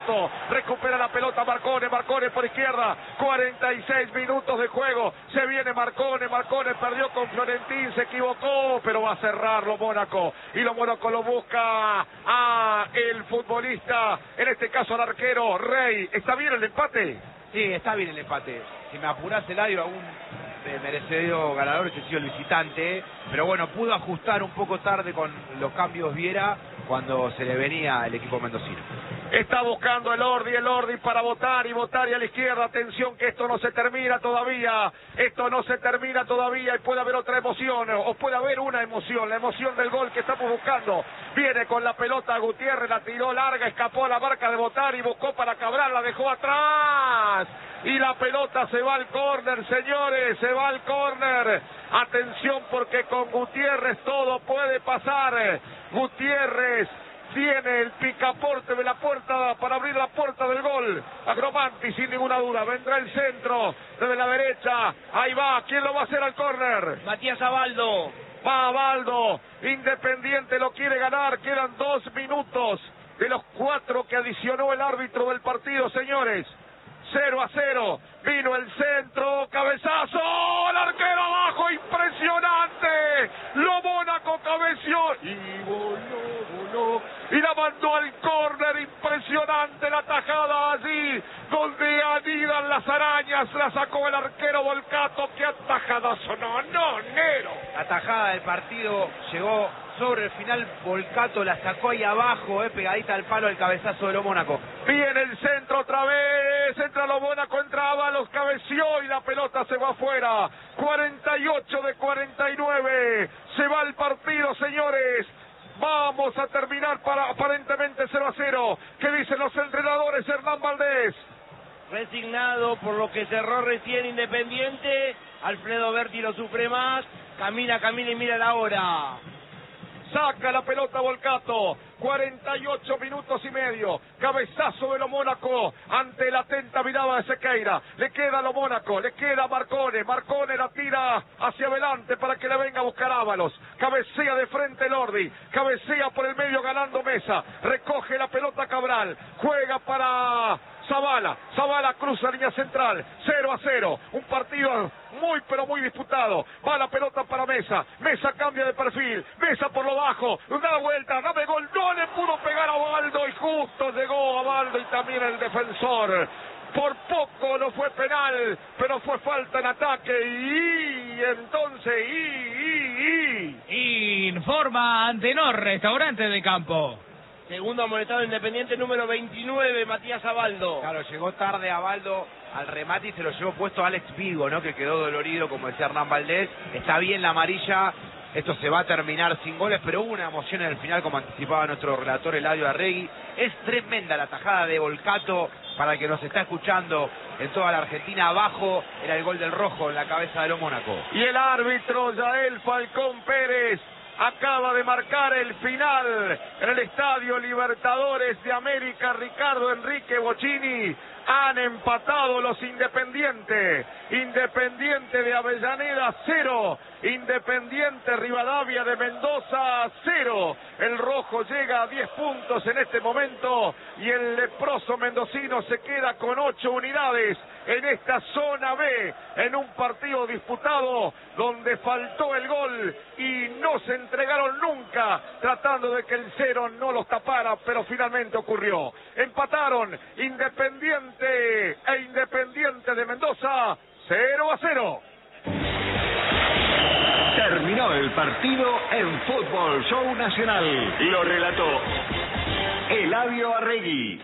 Mónaco. Recupera la pelota Marcone por izquierda. 46 minutos de juego. Se viene Marcone perdió con Florentín, se equivocó, pero va a cerrarlo Mónaco. Y lo Mónaco lo busca a el futbolista, en este caso al arquero Rey. ¿Está bien el empate? Sí, está bien el empate. Si me apurás, Eladio, aún merecido ganador ese sido el visitante, pero bueno, pudo ajustar un poco tarde con los cambios Viera cuando se le venía el equipo mendocino. Está buscando el Ordi para votar y a la izquierda. Atención que esto no se termina todavía. Y puede haber otra emoción, o puede haber una emoción, la emoción del gol que estamos buscando. Viene con la pelota Gutiérrez, la tiró larga, escapó a la marca de votar y buscó para Cabral, la dejó atrás. Y la pelota se va al córner, señores, se va al córner. Atención porque con Gutiérrez todo puede pasar. Gutiérrez tiene el picaporte de la puerta para abrir la puerta del gol. Agromanti sin ninguna duda. Vendrá el centro desde la derecha. Ahí va. ¿Quién lo va a hacer al córner? Matías Abaldo. Va Abaldo. Independiente lo quiere ganar. Quedan 2 minutos de los 4 que adicionó el árbitro del partido, señores. 0-0. Vino el centro. Cabezazo. El arquero abajo. Impresionante. Lo Mónaco cabeció. Y voló. Y la mandó al córner. Impresionante la tajada allí donde anidan las arañas. La sacó el arquero Volcato. ¡Qué atajadazo! No, Nero. La tajada del partido llegó sobre el final. Volcato la sacó ahí abajo, pegadita al palo, el cabezazo de lo Mónaco. Viene el centro otra vez. Entra lo Mónaco, entraba, los cabeció y la pelota se va afuera. 48 de 49. Se va el partido, señores. Vamos a terminar aparentemente 0-0. ¿Qué dicen los entrenadores? Hernán Valdés. Resignado por lo que cerró recién Independiente. Alfredo Berti lo sufre más. Camina y mira la hora. Saca la pelota Volcato. 48 minutos y medio. Cabezazo de lo Mónaco ante la atenta mirada de Sequeira. Le queda a lo Mónaco, le queda a Marcone. Marcone la tira hacia adelante para que le venga a buscar Ábalos. Cabecea de frente Lordi. Cabecea por el medio ganando Mesa. Recoge la pelota Cabral. Juega para Zavala cruza línea central. 0-0. Un partido muy pero muy disputado. Va la pelota para Mesa. Mesa cambia de perfil. Mesa por lo bajo. Da vuelta. Dame gol. No le pudo pegar a Abaldo. Y justo llegó Abaldo y también el defensor. Por poco no fue penal, pero fue falta en ataque. Y entonces, Informa Antenor, restaurante de campo. Segundo amonestado Independiente, número 29, Matías Abaldo. Claro, llegó tarde Abaldo al remate y se lo llevó puesto Alex Vigo, ¿no? Que quedó dolorido, como decía Hernán Valdés. Está bien la amarilla. Esto se va a terminar sin goles, pero hubo una emoción en el final, como anticipaba nuestro relator Eladio Arregui. Es tremenda la tajada de Volcato. Para el que nos está escuchando en toda la Argentina, abajo era el gol del Rojo en la cabeza de lo Mónaco. Y el árbitro Yael Falcón Pérez acaba de marcar el final en el Estadio Libertadores de América. Ricardo Enrique Bocchini. Han empatado los Independiente. Independiente de Avellaneda 0. Independiente Rivadavia de Mendoza 0. El Rojo llega a 10 puntos en este momento y el leproso mendocino se queda con 8 unidades en esta zona B, en un partido disputado donde faltó el gol y no se entregaron nunca, tratando de que el 0 no los tapara, pero finalmente ocurrió. Empataron Independiente e Independiente de Mendoza 0-0. Terminó el partido en Fútbol Show Nacional. Lo relató Eladio Arregui.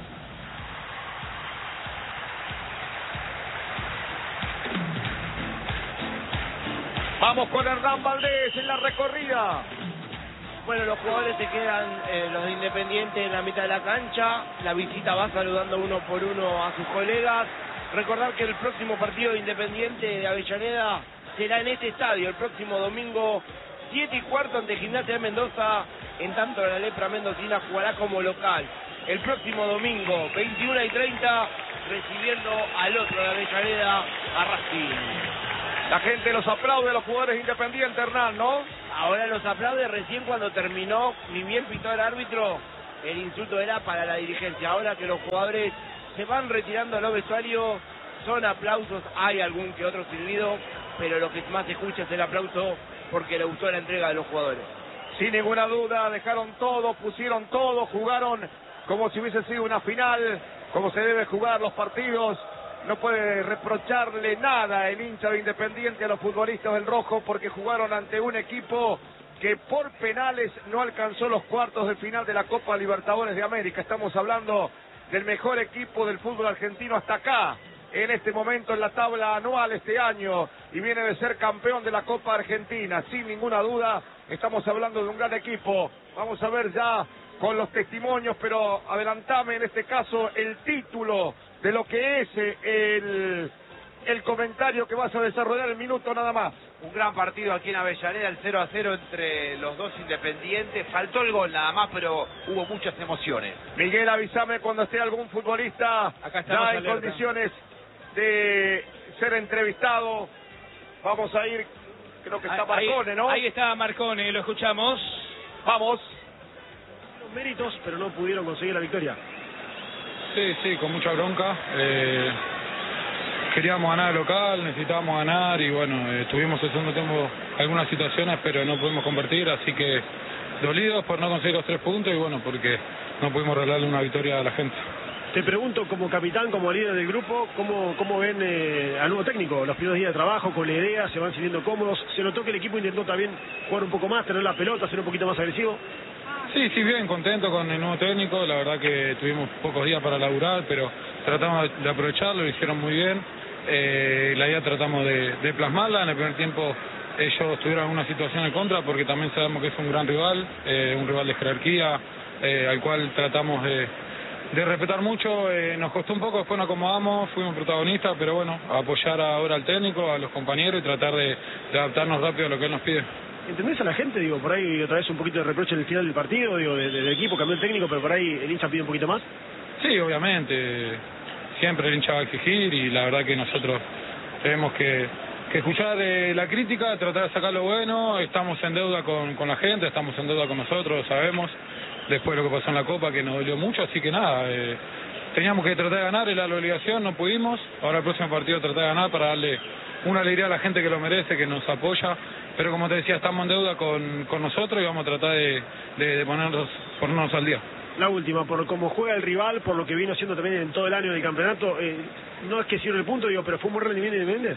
Vamos con Hernán Valdés en la recorrida. Bueno, los jugadores se quedan, los de Independiente, en la mitad de la cancha. La visita va saludando uno por uno a sus colegas. Recordar que el próximo partido de Independiente de Avellaneda será en este estadio, el próximo domingo 7:15 ante Gimnasia de Mendoza. En tanto la lepra mendocina jugará como local. El próximo domingo 21:30 recibiendo al otro de Avellaneda, a Racing. La gente los aplaude a los jugadores Independientes, Hernán, ¿no? Ahora los aplaude. Recién cuando terminó, ni bien pitó el árbitro, el insulto era para la dirigencia. Ahora que los jugadores se van retirando a los vestuarios, son aplausos, hay algún que otro silbido, pero lo que más se escucha es el aplauso porque le gustó la entrega de los jugadores. Sin ninguna duda, dejaron todo, pusieron todo, jugaron como si hubiese sido una final, como se debe jugar los partidos. No puede reprocharle nada el hincha de Independiente a los futbolistas del Rojo, porque jugaron ante un equipo que por penales no alcanzó los cuartos de final de la Copa Libertadores de América. Estamos hablando del mejor equipo del fútbol argentino hasta acá, en este momento en la tabla anual este año, y viene de ser campeón de la Copa Argentina, sin ninguna duda. Estamos hablando de un gran equipo. Vamos a ver ya con los testimonios, pero adelantame en este caso el título de lo que es el comentario que vas a desarrollar en minuto nada más. Un gran partido aquí en Avellaneda, el 0-0 entre los dos Independientes. Faltó el gol nada más, pero hubo muchas emociones. Miguel, avísame cuando esté algún futbolista Acá ya en alerta. condiciones de ser entrevistado. Vamos a ir, creo que está Marcone, ¿no? Ahí está Marcone, lo escuchamos. Vamos. Méritos, pero no pudieron conseguir la victoria. Sí, con mucha bronca. Queríamos ganar local, necesitábamos ganar y bueno, tuvimos el segundo tiempo algunas situaciones, pero no pudimos convertir, así que dolidos por no conseguir los 3 puntos y bueno, porque no pudimos regalarle una victoria a la gente. Te pregunto, como capitán, como líder del grupo, ¿cómo ven al nuevo técnico? Los primeros días de trabajo, con la idea, se van sintiendo cómodos. Se notó que el equipo intentó también jugar un poco más, tener la pelota, ser un poquito más agresivo. Sí, bien, contento con el nuevo técnico, la verdad que tuvimos pocos días para laburar, pero tratamos de aprovecharlo, lo hicieron muy bien. La idea tratamos de plasmarla. En el primer tiempo ellos tuvieron alguna situación en contra, porque también sabemos que es un gran rival, un rival de jerarquía, al cual tratamos de respetar mucho. Nos costó un poco, después nos acomodamos, fuimos protagonistas, pero bueno, a apoyar ahora al técnico, a los compañeros y tratar de adaptarnos rápido a lo que él nos pide. ¿Entendés a la gente? Digo, por ahí otra vez un poquito de reproche en el final del partido, digo, del equipo, cambió el técnico, pero por ahí el hincha pide un poquito más. Sí, obviamente, siempre el hincha va a exigir y la verdad que nosotros tenemos que escuchar la crítica, tratar de sacar lo bueno. Estamos en deuda con la gente, estamos en deuda con nosotros, lo sabemos, después de lo que pasó en la Copa, que nos dolió mucho, así que nada, teníamos que tratar de ganar, era la obligación, no pudimos. Ahora el próximo partido tratar de ganar para darle una alegría a la gente que lo merece, que nos apoya, pero como te decía, estamos en deuda con nosotros y vamos a tratar de ponernos al día. La última, por cómo juega el rival, por lo que vino haciendo también en todo el año del campeonato, no es que sirve el punto, digo, pero fue un buen rendimiento de Independiente.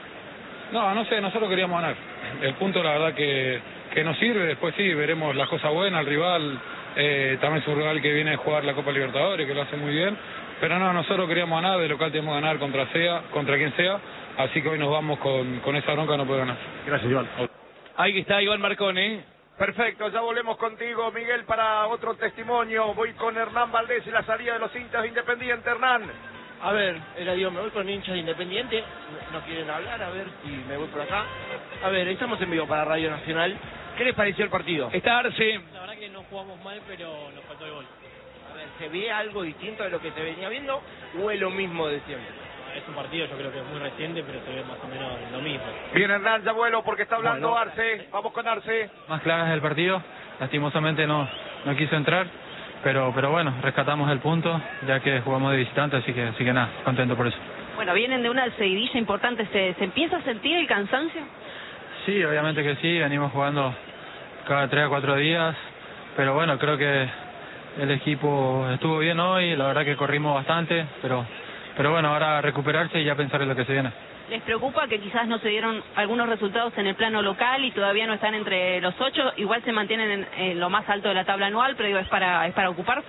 No sé, nosotros queríamos ganar. El punto la verdad que nos sirve, después sí, veremos las cosas buenas, el rival también es un rival que viene a jugar la Copa Libertadores, que lo hace muy bien, pero no, nosotros queríamos ganar, de local tenemos que ganar contra quien sea, así que hoy nos vamos con esa bronca, no puede ganar. Gracias, Iván. Ahí está Iván Marcone. Perfecto, ya volvemos contigo, Miguel, para otro testimonio. Voy con Hernán Valdés y la salida de los hinchas de Independiente. Hernán. A ver, Eladio, me voy con hinchas de Independiente, no quieren hablar, a ver si me voy por acá. A ver, estamos en vivo para Radio Nacional. ¿Qué les pareció el partido? Está Arce. La verdad que no jugamos mal, pero nos faltó el gol. A ver, ¿se ve algo distinto de lo que se venía viendo o es lo mismo de siempre? Es un partido, yo creo que es muy reciente, pero se ve más o menos lo mismo. Bien, Hernán, ya vuelo porque está hablando Arce. Vamos con Arce. Más claras del partido, lastimosamente no quiso entrar, pero bueno, rescatamos el punto ya que jugamos de visitante, así que nada, contento por eso. Bueno, vienen de una seguidilla importante, ¿se empieza a sentir el cansancio? Sí, obviamente que sí, venimos jugando cada 3 a 4 días, pero bueno, creo que el equipo estuvo bien hoy, la verdad que corrimos bastante, pero bueno, ahora recuperarse y ya pensar en lo que se viene. ¿Les preocupa que quizás no se dieron algunos resultados en el plano local y todavía no están entre los 8? Igual se mantienen en lo más alto de la tabla anual, pero digo, ¿es para ocuparse?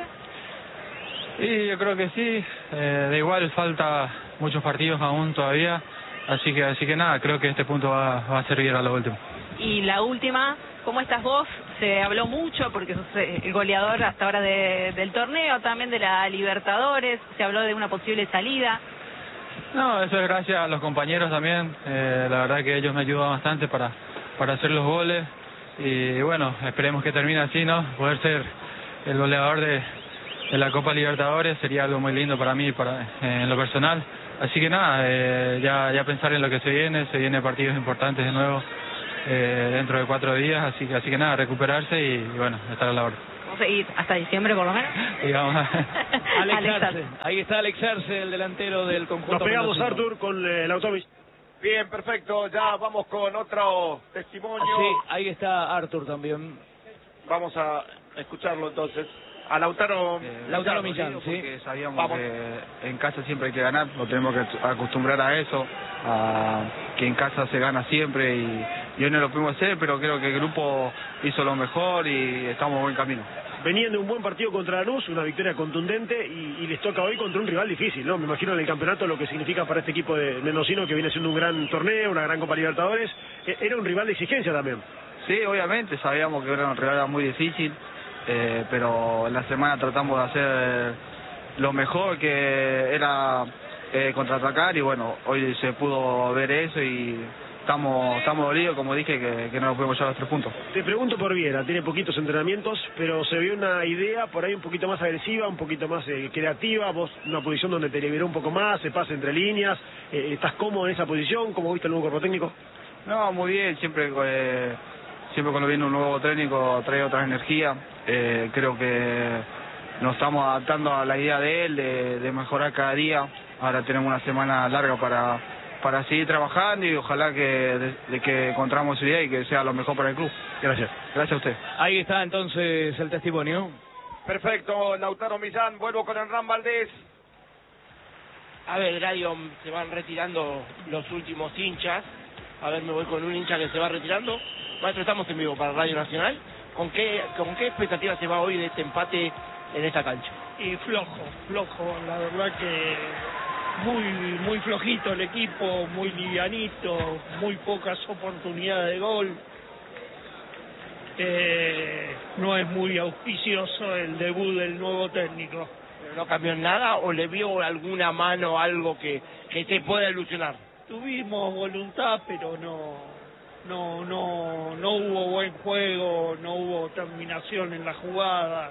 Sí, yo creo que sí, de igual falta muchos partidos aún todavía, así que nada, creo que este punto va a servir a lo último. Y la última, ¿cómo estás vos? Se habló mucho porque sos el goleador hasta ahora del torneo, también de la Libertadores, se habló de una posible salida. No, eso es gracias a los compañeros también, la verdad que ellos me ayudan bastante para hacer los goles y bueno, esperemos que termine así, ¿no? Poder ser el goleador de la Copa Libertadores sería algo muy lindo para mí, en lo personal. Así que nada, ya pensar en lo que se viene partidos importantes de nuevo dentro de 4 días, así que nada, recuperarse y bueno, estar a la hora. ¿Vamos a ir hasta diciembre por lo menos? Digamos. Alex Arce. Ahí está Alex Arce, el delantero del conjunto. Nos pegamos, mendocino. Artur, con el automóvil. Bien, perfecto. Ya vamos con otro testimonio. Sí, ahí está Artur también. Vamos a escucharlo entonces. A Lautaro Millán, sí. Porque sabíamos Vamos. que en casa siempre hay que ganar, nos tenemos que acostumbrar a eso, a que en casa se gana siempre y hoy no lo pudimos hacer, pero creo que el grupo hizo lo mejor y estamos en buen camino. Venían de un buen partido contra Lanús, una victoria contundente y les toca hoy contra un rival difícil, ¿no? Me imagino en el campeonato lo que significa para este equipo de mendocino que viene siendo un gran torneo, una gran Copa Libertadores. Era un rival de exigencia también. Sí, obviamente, sabíamos que era una rivalidad muy difícil, pero en la semana tratamos de hacer lo mejor que era contraatacar y bueno, hoy se pudo ver eso y estamos dolidos, como dije, que no nos pudimos llevar los 3 puntos. Te pregunto por Viera, tiene poquitos entrenamientos, pero se vio una idea por ahí un poquito más agresiva, un poquito más creativa, vos una posición donde te liberó un poco más, se pasa entre líneas, ¿estás cómodo en esa posición? ¿Cómo viste el nuevo cuerpo técnico? No, muy bien, siempre cuando viene un nuevo técnico trae otra energía, creo que nos estamos adaptando a la idea de él, de mejorar cada día, ahora tenemos una semana larga para seguir trabajando y ojalá que encontramos su idea y que sea lo mejor para el club. Gracias. Gracias a usted. Ahí está entonces el testimonio. Perfecto, Lautaro Millán. Vuelvo con Hernán Valdés. A ver, Eladio, se van retirando los últimos hinchas. A ver, me voy con un hincha que se va retirando. Maestro, estamos en vivo para Radio Nacional. ¿Con qué expectativa se va hoy de este empate en esta cancha? Y flojo, la verdad que muy flojito el equipo, muy livianito, muy pocas oportunidades de gol. No es muy auspicioso el debut del nuevo técnico. ¿Pero no cambió en nada o le vio alguna mano, algo que te pueda ilusionar? Tuvimos voluntad, pero no hubo buen juego, no hubo terminación en la jugada,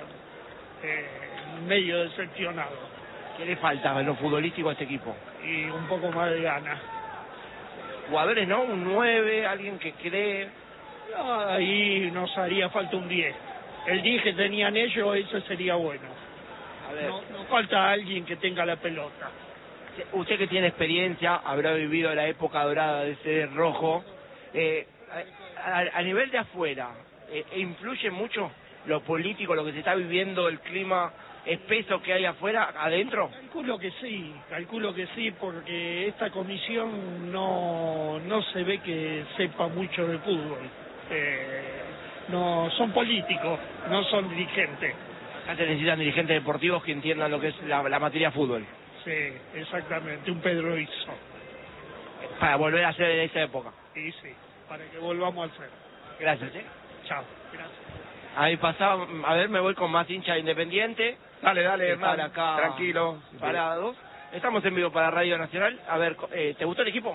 medio decepcionado. ¿Qué le falta en lo futbolístico a este equipo? Y un poco más de ganas. Jugadores, ¿no? Un 9, alguien que cree. Ahí nos haría falta un 10. El 10 que tenían ellos, ese sería bueno. A ver. No falta alguien que tenga la pelota. Usted que tiene experiencia, habrá vivido la época dorada de ese rojo. A nivel de afuera, ¿influye mucho lo político, lo que se está viviendo, el clima espeso que hay afuera, adentro? Calculo que sí, porque esta comisión no se ve que sepa mucho de fútbol. No son políticos, no son dirigentes. Ya se necesitan dirigentes deportivos que entiendan lo que es la materia fútbol. Sí, exactamente, un Pedro Izzo. Para volver a ser de esa época. Y sí, para que volvamos al ser. Gracias, Chao, gracias. Ahí pasaba, a ver, me voy con más hincha Independiente. Dale, Hernán, acá, tranquilo. Parados. Estamos en vivo para Radio Nacional. A ver, ¿te gustó el equipo?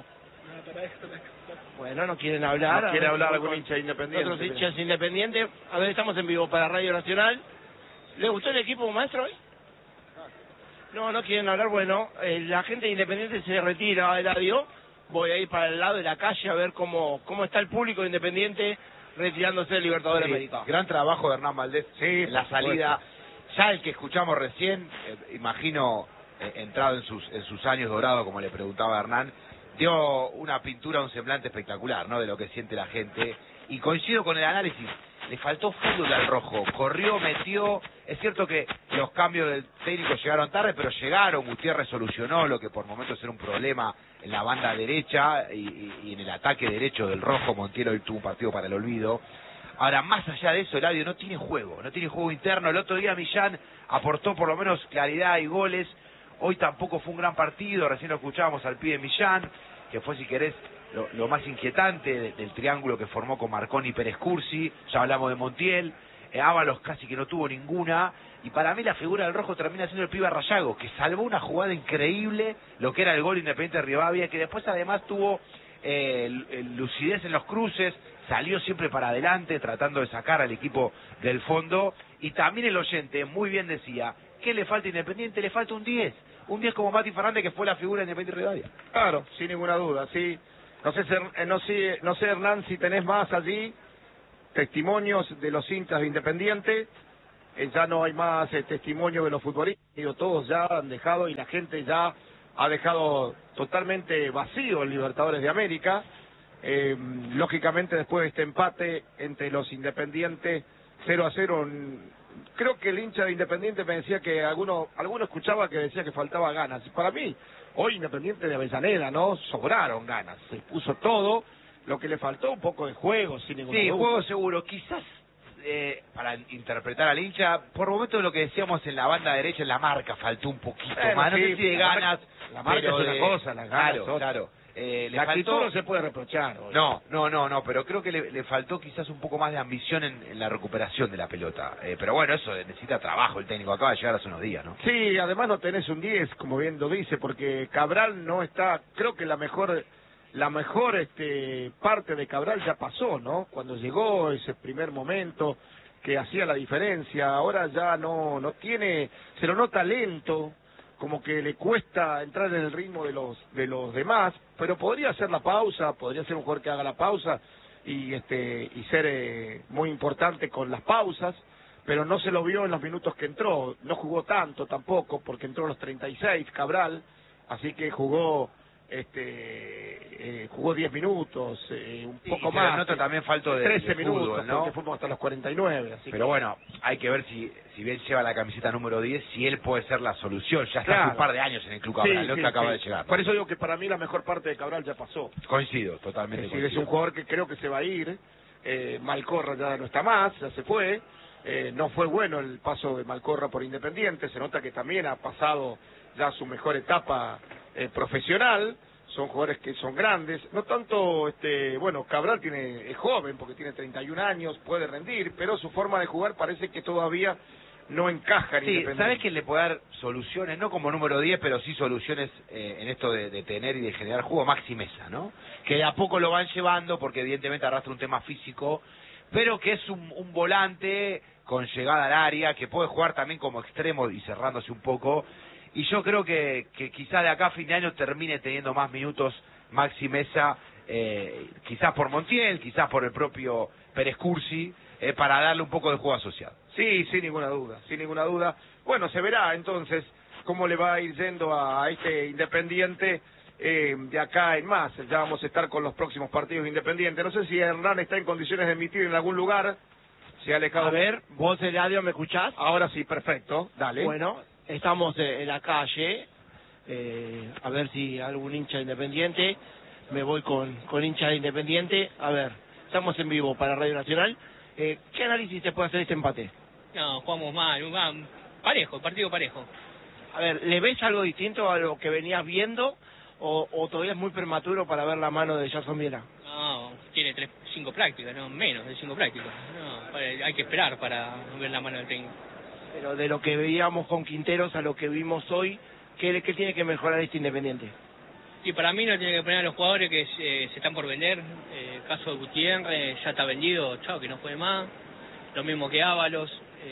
Bueno, no quieren hablar. No quiere hablar algún hincha Independiente. Otros hinchas Independientes. A ver, estamos en vivo para Radio Nacional. ¿Le gustó el equipo, maestro, hoy? No quieren hablar. Bueno, la gente de Independiente se retira, Eladio. Voy a ir para el lado de la calle a ver cómo está el público de Independiente retirándose del Libertadores de América. Gran trabajo de Hernán Valdés en la salida. Ya el que escuchamos recién, imagino, entrado en sus años dorados, como le preguntaba Hernán, dio una pintura, un semblante espectacular, ¿no?, de lo que siente la gente. Y coincido con el análisis. Le faltó fútbol al rojo, corrió, metió. Es cierto que los cambios del técnico llegaron tarde, pero llegaron. Gutiérrez solucionó lo que por momentos era un problema en la banda derecha y en el ataque derecho del rojo. Montiel hoy tuvo un partido para el olvido. Ahora, más allá de eso, Eladio no tiene juego interno. El otro día Millán aportó por lo menos claridad y goles. Hoy tampoco fue un gran partido, recién lo escuchábamos al pibe Millán, que fue, si querés, lo más inquietante del triángulo que formó con Marconi y Pérez Cursi. Ya hablamos de Montiel. Ábalos casi que no tuvo ninguna, y para mí la figura del rojo termina siendo el pibe Rayago, que salvó una jugada increíble, lo que era el gol Independiente de Rivadavia, que después además tuvo lucidez en los cruces, salió siempre para adelante tratando de sacar al equipo del fondo. Y también el oyente muy bien decía, ¿qué le falta a Independiente? Le falta un 10 como Mati Fernández, que fue la figura de Independiente de Rivadavia. Claro, sin ninguna duda, sí. No sé, Hernán, si tenés más allí testimonios de los hinchas de Independiente. ya no hay más testimonio de los futbolistas, todos ya han dejado y la gente ya ha dejado totalmente vacío el Libertadores de América. Lógicamente después de este empate entre los Independientes 0-0, creo que el hincha de Independiente me decía que alguno escuchaba que decía que faltaba ganas. Para mí, hoy Independiente de Avellaneda, ¿no? Sobraron ganas, se puso todo, lo que le faltó un poco de juego, sin ninguna duda. Juego seguro, quizás para interpretar al hincha, por momentos lo que decíamos en la banda derecha, en la marca, faltó un poquito más, no sé si de ganas, la marca es una cosa, las ganas claro, otra. claro. La actitud no se puede reprochar hoy. No, pero creo que le faltó quizás un poco más de ambición en la recuperación de la pelota. Pero bueno, eso necesita trabajo, el técnico acaba de llegar hace unos días, ¿no? Sí, además no tenés un 10, como bien lo dice, porque Cabral no está, creo que la mejor parte de Cabral ya pasó, ¿no? Cuando llegó ese primer momento que hacía la diferencia, ahora ya no tiene, se lo nota lento, como que le cuesta entrar en el ritmo de los demás, pero podría hacer la pausa, podría ser un jugador que haga la pausa y ser muy importante con las pausas, pero no se lo vio en los minutos que entró, no jugó tanto tampoco, porque entró a los 36 Cabral, así que jugó 10 minutos, un poco más. Se nota también falta de 13 de minutos, fútbol, ¿no? porque fuimos hasta los 49. Así pero que... bueno, hay que ver si bien lleva la camiseta número 10, si él puede ser la solución. Ya está Claro. hace un par de años en el club Cabral, Sí, no es sí, que acaba sí. de llegar. Por eso digo que para mí la mejor parte de Cabral ya pasó. Coincido, totalmente. Es decir, es un jugador que creo que se va a ir. Malcorra ya no está más, ya se fue. No fue bueno el paso de Malcorra por Independiente. Se nota que también ha pasado ya su mejor etapa profesional. Son jugadores que son grandes. No tanto, Cabral es joven porque tiene 31 años, puede rendir, pero su forma de jugar parece que todavía no encaja en Independiente. ¿Sabes quién le puede dar soluciones? No como número 10, pero sí soluciones en esto de tener y de generar juego. Maxi Mesa, ¿no? Que de a poco lo van llevando porque evidentemente arrastra un tema físico, pero que es un volante con llegada al área, que puede jugar también como extremo y cerrándose un poco. Y yo creo que quizás de acá a fin de año termine teniendo más minutos Maxi Mesa, quizás por Montiel, quizás por el propio Pérez Cursi, para darle un poco de juego asociado. Sí, sin ninguna duda. Bueno, se verá entonces cómo le va a ir yendo a este Independiente de acá en más. Ya vamos a estar con los próximos partidos de Independiente. No sé si Hernán está en condiciones de emitir en algún lugar. Se ha alejado. A ver, vos, Eladio, ¿me escuchás? Ahora sí, perfecto. Dale. Bueno, estamos en la calle. A ver si algún hincha de Independiente. Me voy con hincha de Independiente. A ver, estamos en vivo para Radio Nacional. ¿Qué análisis se puede hacer de este empate? No, jugamos mal, parejo, partido parejo. A ver, ¿le ves algo distinto a lo que venías viendo o todavía es muy prematuro para ver la mano de Jason Viera? No, tiene 5 prácticas, no, menos de 5 prácticas. No, hay que esperar para ver la mano del técnico. Pero de lo que veíamos con Quinteros a lo que vimos hoy, ¿qué tiene que mejorar este Independiente? Y para mí no tiene que poner a los jugadores que se están por vender. Caso de Gutiérrez ya está vendido, chao, que no juegue más. Lo mismo que Ábalos.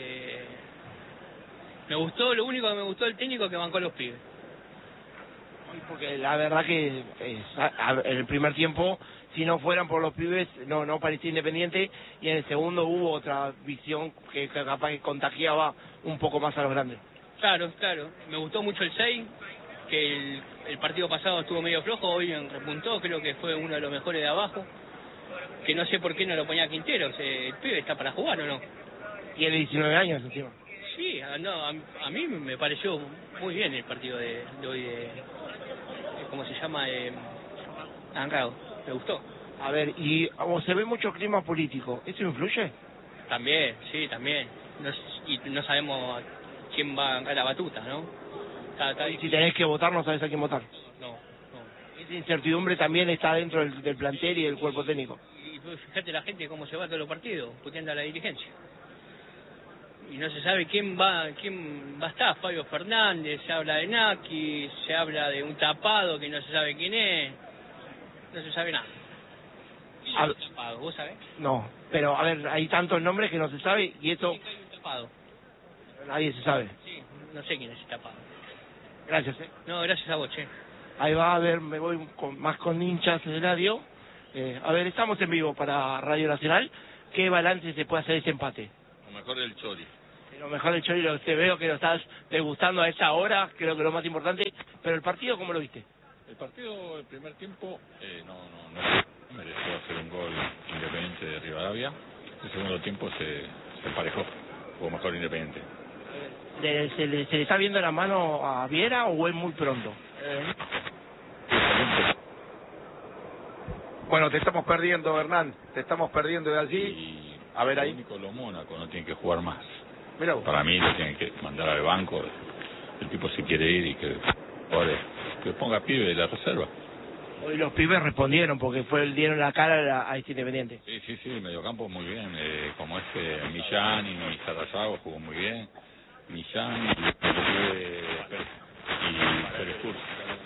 Lo único que me gustó del técnico es que bancó a los pibes. Porque la verdad que en el primer tiempo, si no fueran por los pibes, no parecía Independiente, y en el segundo hubo otra visión que capaz que contagiaba un poco más a los grandes. Claro. Me gustó mucho el 6, que el partido pasado estuvo medio flojo, hoy repuntó, creo que fue uno de los mejores de abajo. Que no sé por qué no lo ponía Quinteros, el pibe está para jugar, ¿o no? Tiene 19 años encima. Sí, a mí me pareció muy bien el partido de hoy ¿cómo se llama? Ancao, me gustó. A ver, y se ve mucho clima político, ¿eso influye? También, sí, también. Y no sabemos quién va a ganar la batuta, ¿no? Si tenés que votar, no sabes a quién votar. No. Esa incertidumbre también está dentro del plantel y del cuerpo técnico. Y fíjate la gente cómo se va a todos los partidos, puteando a la dirigencia. Y no se sabe quién va a estar. Fabio Fernández, se habla de Naki, se habla de un tapado que no se sabe quién es, no se sabe nada. Tapado, ¿vos sabés? No, pero a ver, hay tantos nombres que no se sabe y esto... Sí, hay un tapado. Nadie se sabe. Sí, no sé quién es el tapado. Gracias, No, gracias a vos, che. Ahí va, a ver, me voy más con hinchas de radio. A ver, estamos en vivo para Radio Nacional. ¿Qué balance se puede hacer de ese empate? Lo mejor del Chori. Lo mejor del Chori, te veo que lo estás degustando a esa hora, creo que lo más importante, pero el partido, ¿cómo lo viste? El partido, el primer tiempo, no mereció hacer un gol Independiente de Rivadavia. El segundo tiempo se emparejó, jugó mejor Independiente. ¿Se le está viendo la mano a Viera o es muy pronto? Bueno, te estamos perdiendo, Hernán, te estamos perdiendo de allí. Y a ver ahí. Único lo Mónaco no tiene que jugar más. Mirá vos. Para mí lo tienen que mandar al banco. El tipo si quiere ir y que ponga pibe de la reserva. Hoy los pibes respondieron porque dieron la cara a este Independiente. Sí, mediocampo muy bien, como Millán y Sarrazago jugó muy bien. Millán y Pérez Curso.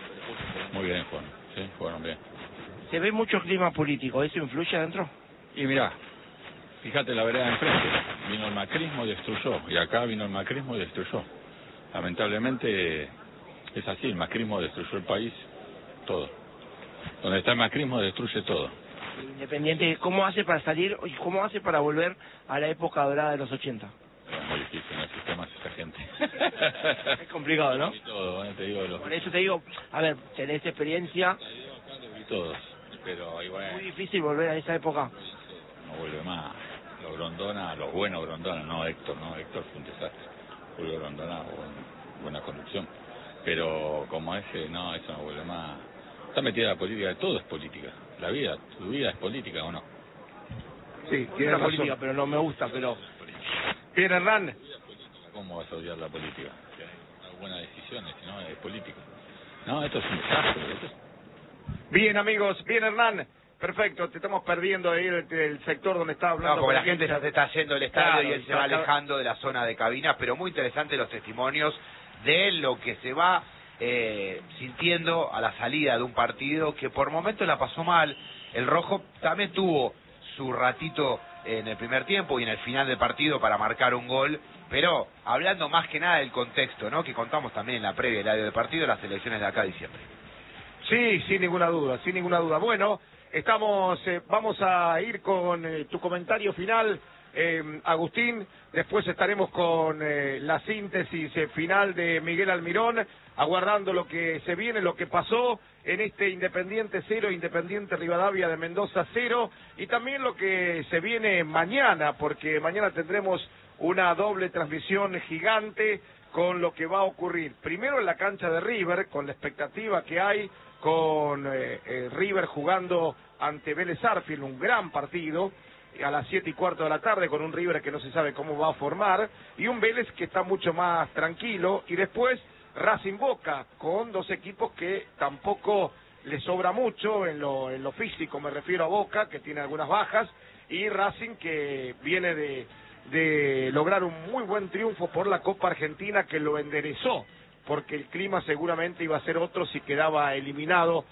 Muy bien jugaron bien. Se ve mucho clima político, ¿eso influye adentro? Y mirá, fíjate la vereda de enfrente, vino el macrismo y destruyó, y acá vino el macrismo y destruyó. Lamentablemente es así, el macrismo destruyó el país, todo. Donde está el macrismo destruye todo. Independiente, ¿cómo hace para salir y cómo hace para volver a la época dorada de los 80? Es muy difícil, no existe más esa gente. Es complicado, ¿no? Y todo, te digo. Por eso te digo, a ver, tenés experiencia. Y todos, pero igual. Muy difícil volver a esa época. No vuelve más. Los Grondona, los buenos Grondona, no Héctor fue un desastre. Julio Grondona, buena conducción. Pero como ese, no, eso no vuelve más. Está metida la política, todo es política. Tu vida es política o no. Sí, tiene razón. Política, pero no me gusta, pero... Bien, Hernán. ¿Cómo vas a odiar la política? Hay buenas decisiones, si no es política. No, esto es un desastre. Bien, amigos, bien, Hernán. Perfecto, te estamos perdiendo ahí el sector donde está hablando. No, porque la gente ya se está yendo del estadio, claro, y él se va alejando de la zona de cabinas, pero muy interesante los testimonios de lo que se va sintiendo a la salida de un partido que por momentos la pasó mal. El Rojo también tuvo su ratito en el primer tiempo y en el final del partido para marcar un gol, pero hablando más que nada del contexto, ¿no? Que contamos también en la previa del partido, las elecciones de acá de diciembre. Sí, sin ninguna duda, sin ninguna duda. Bueno, vamos a ir con tu comentario final, Agustín. Después estaremos con la síntesis final de Miguel Almirón, aguardando lo que se viene, lo que pasó en este Independiente 0, Independiente Rivadavia de Mendoza 0, y también lo que se viene mañana, porque mañana tendremos una doble transmisión gigante con lo que va a ocurrir. Primero en la cancha de River, con la expectativa que hay, con River jugando ante Vélez Sarsfield, un gran partido, a las 7:15 de la tarde, con un River que no se sabe cómo va a formar, y un Vélez que está mucho más tranquilo, y después Racing Boca, con dos equipos que tampoco le sobra mucho en lo físico, me refiero a Boca, que tiene algunas bajas, y Racing que viene de lograr un muy buen triunfo por la Copa Argentina, que lo enderezó, porque el clima seguramente iba a ser otro si quedaba eliminado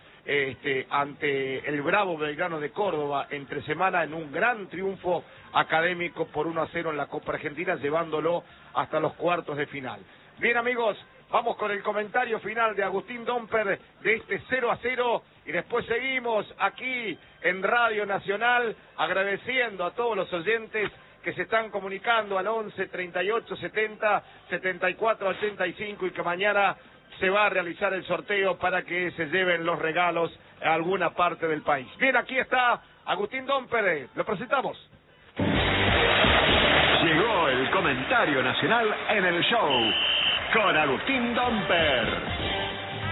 ante el Bravo Belgrano de Córdoba entre semana, en un gran triunfo académico por 1-0 en la Copa Argentina, llevándolo hasta los cuartos de final. Bien, amigos, vamos con el comentario final de Agustín Domper de este 0-0 y después seguimos aquí en Radio Nacional agradeciendo a todos los oyentes que se están comunicando al 11 38 70 74 85 y que mañana se va a realizar el sorteo para que se lleven los regalos a alguna parte del país. Bien, aquí está Agustín Domper, lo presentamos. Llegó el comentario nacional en el show con Agustín Domper.